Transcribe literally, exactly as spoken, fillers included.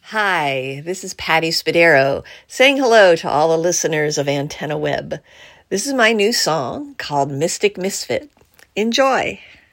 Hi, this is Patty Spadero saying hello to all the listeners of Antenna Web. This is my new song called Mystic Misfit. Enjoy!